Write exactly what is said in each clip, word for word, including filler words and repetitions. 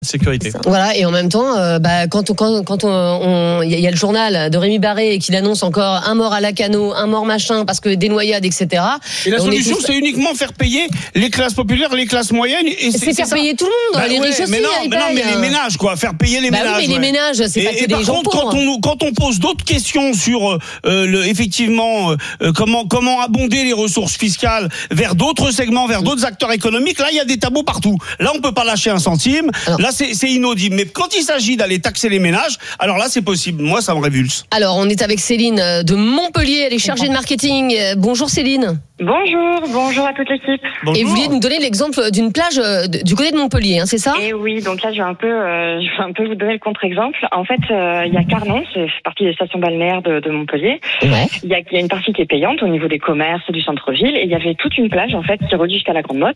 Sécurité. Voilà, et en même temps, euh, bah, quand on, quand, quand on, il y, y a le journal de Rémi Barré qui annonce encore un mort à Lacanau, un mort machin, parce que des noyades, et cetera. Et la on solution, tous... c'est uniquement faire payer les classes populaires, les classes moyennes. Et c'est, c'est faire c'est payer tout le monde, bah, les ouais, riches aussi. Mais non, ils mais, non, mais les ménages, quoi, faire payer les bah ménages. Oui, mais ouais. les ménages, c'est et, pas que et des par gens contre, pauvres. quand on, quand on pose d'autres questions sur euh, le, effectivement, euh, comment, comment abonder les ressources fiscales vers d'autres segments, vers d'autres acteurs économiques, là, il y a des tabous partout. Là, on peut pas lâcher un centime. Alors, là, c'est, c'est inaudible. Mais quand il s'agit d'aller taxer les ménages, alors là, c'est possible. Moi, ça me révulse. Alors, on est avec Céline de Montpellier. Elle est chargée de marketing. Bonjour Céline. Bonjour, bonjour à toute l'équipe. Bonjour. Et vous vouliez nous donner l'exemple d'une plage du côté de Montpellier, hein, c'est ça ? Et oui, donc là je vais un peu, euh, je vais un peu vous donner le contre-exemple. En fait, euh, il y a Carnon, c'est partie des stations balnéaires de, de Montpellier. Ouais. Il y a, il y a une partie qui est payante au niveau des commerces du centre-ville, et il y avait toute une plage en fait qui relie jusqu'à la Grande Motte,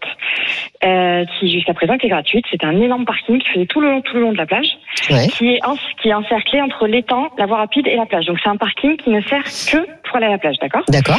euh, qui jusqu'à présent était gratuite. C'était un énorme parking qui faisait tout le long, tout le long de la plage, ouais. qui est en, qui est encerclé entre l'étang, la voie rapide et la plage. Donc c'est un parking qui ne sert que pour aller à la plage, d'accord ? D'accord.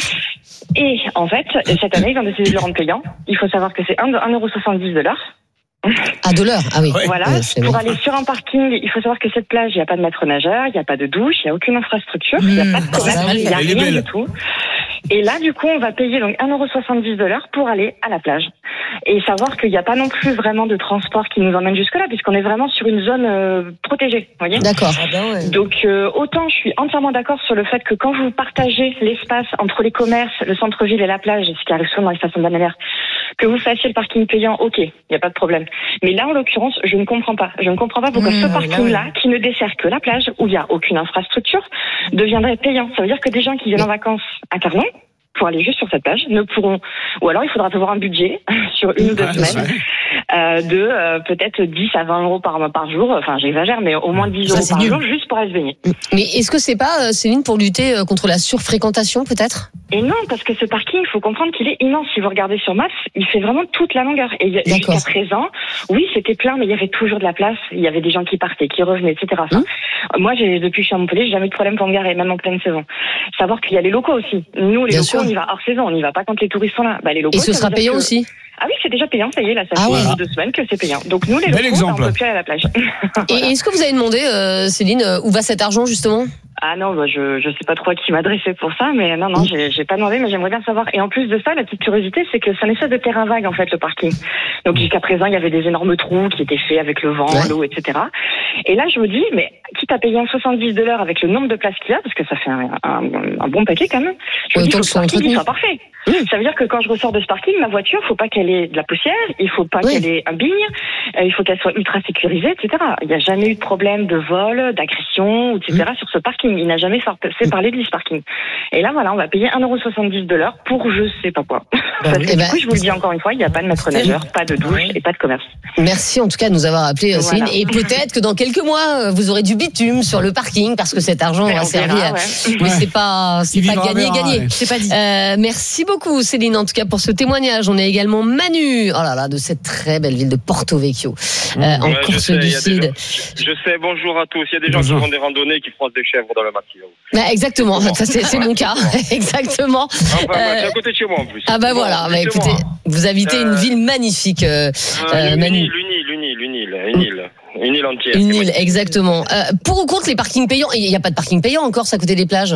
Et en fait, cette année, ils ont décidé de le rendre payant. Il faut savoir que c'est un euro soixante-dix de l'heure. Ah, de l'heure, ah oui. Voilà, ouais, pour vrai. aller sur un parking, il faut savoir que cette plage, il n'y a pas de maître nageur, il n'y a pas de douche, il n'y a aucune infrastructure, il n'y a pas de commerce, il n'y a rien du tout. Et là, du coup, on va payer donc un euro soixante-dix de l'heure pour aller à la plage. Et savoir qu'il n'y a pas non plus vraiment de transport qui nous emmène jusque-là, puisqu'on est vraiment sur une zone euh, protégée, vous voyez ? D'accord. Ah ben ouais. Donc, euh, autant je suis entièrement d'accord sur le fait que quand vous partagez l'espace entre les commerces, le centre-ville et la plage, ce qui arrive souvent dans les stations balnéaires, que vous fassiez le parking payant, ok, il n'y a pas de problème. Mais là, en l'occurrence, je ne comprends pas. Je ne comprends pas pourquoi mmh, ce parking-là, oui. qui ne dessert que la plage, où il n'y a aucune infrastructure, deviendrait payant. Ça veut dire que des gens qui viennent en vacances à Carnon, pour aller juste sur cette plage, ne pourront, ou alors il faudra avoir un budget sur une ou deux ouais, semaines euh, de euh, peut-être dix à vingt euros par, par jour, enfin j'exagère, mais au moins dix euros par nul. jour juste pour aller se baigner. Mais est-ce que c'est pas, Céline, pour lutter contre la surfréquentation peut-être ? Et non, parce que ce parking, il faut comprendre qu'il est immense. Si vous regardez sur Maps, il fait vraiment toute la longueur. Et D'accord. jusqu'à présent, oui, c'était plein, mais il y avait toujours de la place. Il y avait des gens qui partaient, qui revenaient, et cetera. Enfin, mmh. Moi, j'ai, depuis que je suis à Montpellier, j'ai jamais eu de problème pour me garer, même en pleine saison. Savoir qu'il y a les locaux aussi. Nous, les Bien locaux, sûr. on y va hors saison. On n'y va pas quand les touristes sont là. Bah, les locaux, et ce sera payant que... aussi. Ah oui, c'est déjà payant, ça y est, là, ça fait ah ouais. deux semaines que c'est payant. Donc nous, les Bel locaux, exemple. on peut plus aller à la plage. voilà. Et est-ce que vous avez demandé, euh, Céline, où va cet argent justement ? Ah non, bah je je sais pas trop à qui m'adresser pour ça, mais non non, j'ai j'ai pas demandé, mais j'aimerais bien savoir. Et en plus de ça, la petite curiosité, c'est que c'est un espèce de terrain vague en fait le parking. Donc jusqu'à présent, il y avait des énormes trous qui étaient faits avec le vent, ouais. l'eau, et cetera. Et là, je me dis, mais quitte à payer un soixante-dix de l'heure avec le nombre de places qu'il y a, parce que ça fait un, un, un bon paquet quand même. Je me dis, faut que le parking soit parfait. Mmh. Ça veut dire que quand je ressors de ce parking, ma voiture, faut pas qu'elle ait de la poussière, il faut pas oui. qu'elle ait un bigne, euh, il faut qu'elle soit ultra sécurisée, et cetera. Il n'y a jamais eu de problème de vol, d'agression, et cetera. Mmh. sur ce parking. Il n'a jamais fait parler de ce parking. Et là, voilà, on va payer un euro soixante-dix de l'heure pour je sais pas quoi. Bah, Parce que du ben, coup, je vous le dis encore une fois, il n'y a pas de maître nageur, pas de douche et pas de commerce. Merci en tout cas de nous avoir appelé, voilà. Céline. Et peut-être que dans quelques mois, vous aurez du bitume sur le parking parce que cet argent va servir. À... Ouais. Mais c'est pas, c'est pas gagné, gagné. Ouais. C'est pas dit. Euh, merci beaucoup, Céline, en tout cas, pour ce témoignage. On a également Manu, oh là là, de cette très belle ville de Porto Vecchio, euh, ouais, en Corse du Sud. Gens, je, je sais, bonjour à tous. Il y a des gens bonjour. qui font des randonnées qui froissent des chèvres dans le maquis. Bah, exactement, ça, c'est, c'est mon cas. Exactement. Enfin, bah, c'est à côté de chez moi en plus. Ah bah bon, voilà, bah, écoutez, vous habitez euh, une ville magnifique, euh, euh, une, Manu. Une île, une île, une île, une île, une île, une île entière. Une île, exactement. Euh, pour ou contre les parkings payants ? Il n'y a pas de parking payant en Corse à côté des plages ?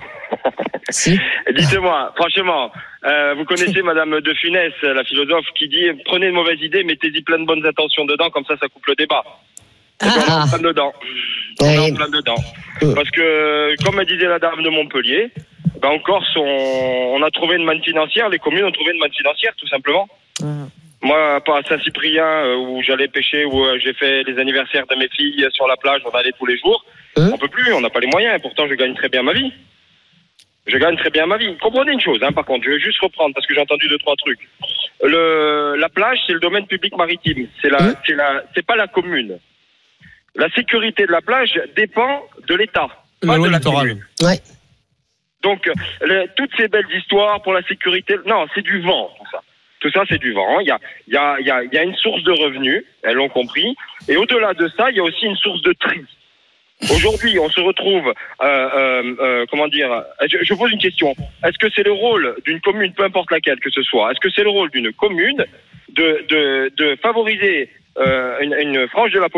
Si. Dites-moi, franchement, euh, vous connaissez Madame de Funès, la philosophe, qui dit « Prenez une mauvaise idée, mettez-y plein de bonnes intentions dedans, comme ça, ça coupe le débat. » Ah. On est en plein dedans. On oui. est en plein dedans. Euh. Parce que, comme disait la dame de Montpellier, ben en Corse, on, on a trouvé une manne financière, les communes ont trouvé une manne financière, tout simplement. Euh. Moi, à Saint-Cyprien, où j'allais pêcher, où j'ai fait les anniversaires de mes filles sur la plage, on allait tous les jours, euh. on peut plus, on n'a pas les moyens, et pourtant je gagne très bien ma vie. Je gagne très bien ma vie. Comprenez une chose, hein, par contre, je vais juste reprendre parce que j'ai entendu deux, trois trucs. Le, la plage, c'est le domaine public maritime. C'est la, mmh. c'est la, c'est pas la commune. La sécurité de la plage dépend de l'État, pas de la commune. Ouais. Donc, le, toutes ces belles histoires pour la sécurité, non, c'est du vent, tout ça. Tout ça, c'est du vent. Il y a, il y a, il y a, il y a une source de revenus, elles l'ont compris. Et au-delà de ça, il y a aussi une source de tri. Aujourd'hui, on se retrouve, euh, euh, euh, comment dire, je, je pose une question. Est-ce que c'est le rôle d'une commune, peu importe laquelle que ce soit, est-ce que c'est le rôle d'une commune de, de, de favoriser euh, une, une frange de la population